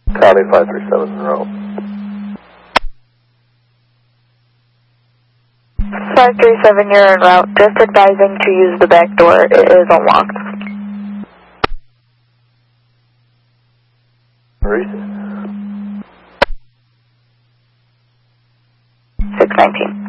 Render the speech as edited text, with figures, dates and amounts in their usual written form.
Copy 537 Monroe. 537, you're en route. Just advising to use the back door. It is unlocked. Maurice? 619.